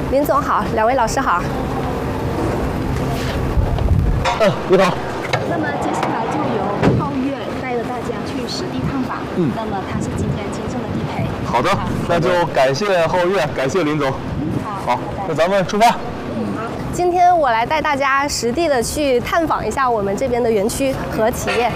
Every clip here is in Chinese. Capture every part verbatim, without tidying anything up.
林总好，两位老师好。 嗯，你好。 那么接下来就由皓月带着大家去实地探访。嗯，那么他是今天今生的地陪。 好的，那就感谢皓月，感谢林总。 嗯， 好，那咱们出发。 嗯，好。今天我来带大家实地的去探访一下我们这边的园区和企业。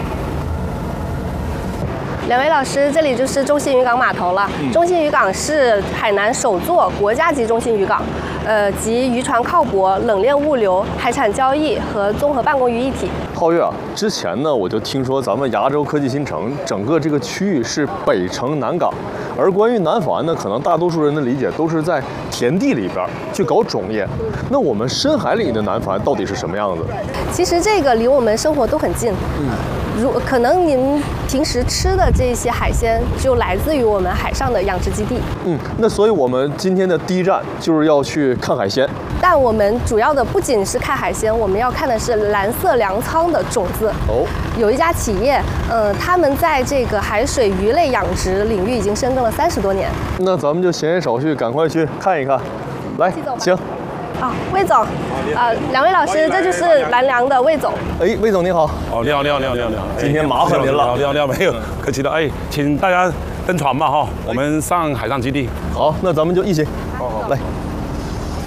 两位老师，这里就是中信渔港码头了。嗯、中信渔港是海南首座国家级中心渔港，呃，集渔船靠泊、冷链物流、海产交易和综合办公于一体。 皓月啊，之前呢我就听说咱们牙州科技新城整个这个区域是北城南港，而关于南法呢，可能大多数人的理解都是在田地里边去搞种业。嗯、那我们深海里的南法到底是什么样子？ 其实这个离我们生活都很近。嗯。如可能您平时吃的这些海鲜就来自于我们海上的养殖基地。嗯， 那所以我们今天的第一站就是要去看海鲜。 但我们主要的不仅是看海鲜，我们要看的是蓝色粮仓的种子。哦，有一家企业，呃，他们在这个海水鱼类养殖领域已经深耕了三十多年。 那咱们就闲言少叙，赶快去看一看。来，请。 啊，魏总，啊，两位老师，这就是蓝粮的魏总。 哎，魏总您好。 哦，你好，你好，你好，你好，你好。 今天麻烦您了。 你好，你好，没有，客气了。哎，请大家登船吧哈，我们上海上基地。 好，那咱们就一起。 好好， 来。